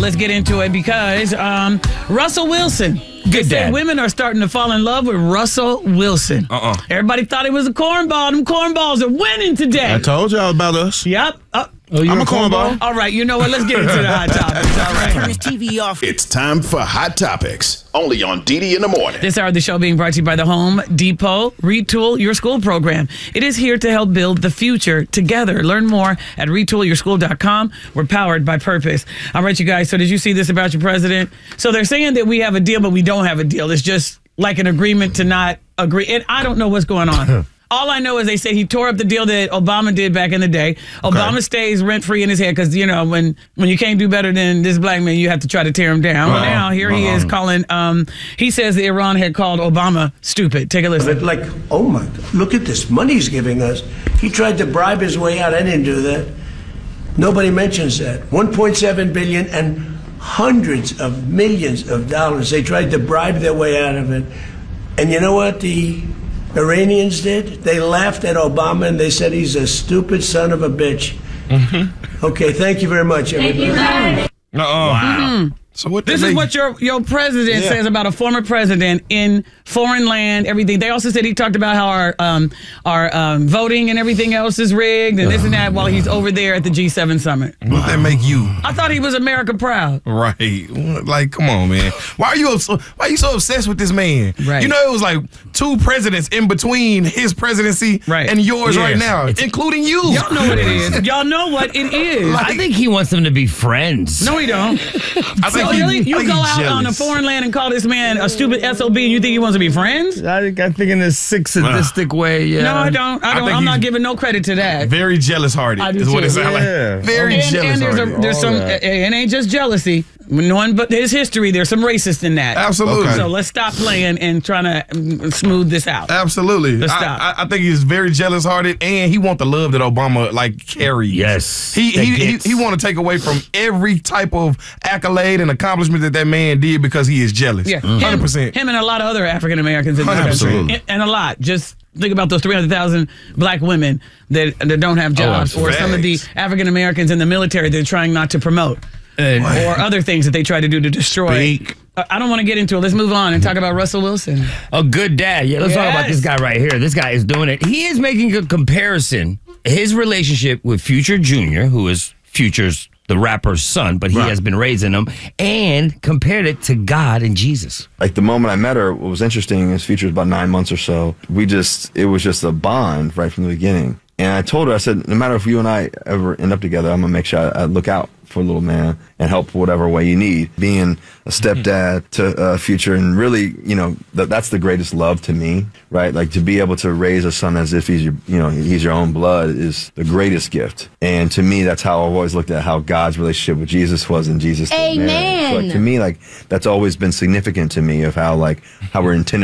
let's get into it because Russell Wilson. Good dad. Women are starting to fall in love with Russell Wilson. Everybody thought he was a cornball. Them cornballs are winning today. I told y'all about us. Yep. I'm a cornball. All right, you know what? Let's get into the hot topics. All right. Turn his TV off. It's time for Hot Topics, only on DD in the Morning. This hour of the show being brought to you by the Home Depot Retool Your School program. It is here to help build the future together. Learn more at retoolyourschool.com. We're powered by purpose. All right, you guys. So did you see this about your president? So they're saying that we have a deal, but we don't have a deal. It's just like an agreement to not agree. And I don't know what's going on. All I know is they said he tore up the deal that Obama did back in the day. Obama stays rent-free in his head because, you know, when you can't do better than this black man, you have to try to tear him down. Well, now, here he is calling, he says that Iran had called Obama stupid. Take a listen. Like, oh my, look at this money he's giving us. He tried to bribe his way out. I didn't do that. Nobody mentions that. 1.7 billion and hundreds of millions of dollars. They tried to bribe their way out of it. And you know what the Iranians did? They laughed at Obama and they said he's a stupid son of a bitch. Okay, thank you very much, everybody. Wow. So what? This is what your president says about a former president in foreign land, everything. They also said he talked about how our voting and everything else is rigged and this and that while he's over there at the G7 summit. What that make you? I thought he was America proud. Right. Like, come on, man. Why are you so obsessed with this man? Right. You know, it was like 2 presidents in between his presidency and yours right now, including you. Y'all know what it is. Y'all know what it is. I think he wants them to be friends. No, he don't. I think really? You go out jealous. on a foreign land and call this man a stupid SOB and you think he wants to be friends? I think in a sick, sadistic way, yeah. No, I don't. I'm not giving no credit to that. Very jealous-hearted is what it sounds like. Very jealous-hearted. And there's some, it ain't just jealousy. Knowing but his history, there's some racist in that. Absolutely. So let's stop playing and trying to smooth this out. Absolutely. Let's stop. I think he's very jealous-hearted, and he wants the love that Obama carries. Yes. He want to take away from every type of accolade and accomplishment that man did because he is jealous. Yeah, 100%. Him and a lot of other African Americans in this country, and a lot. Just think about those 300,000 black women that don't have jobs, or some of the African Americans in the military they're trying not to promote. Or other things that they try to do to destroy. I don't want to get into it. Let's move on and talk about Russell Wilson. A good dad. Yeah, let's talk about this guy right here. This guy is doing it. He is making a comparison. His relationship with Future Jr., who is Future's the rapper's son, but he has been raising him, and compared it to God and Jesus. Like the moment I met her, what was interesting is Future was about 9 months or so. It was just a bond right from the beginning. And I told her, I said, no matter if you and I ever end up together, I'm going to make sure I look out for a little man and help whatever way you need. Being a stepdad to Future, and really, you know, that's the greatest love to me, right? Like to be able to raise a son as if he's your own blood is the greatest gift. And to me, that's how I've always looked at how God's relationship with Jesus was, and Jesus. Amen. So like, to me, like that's always been significant to me of how we're intended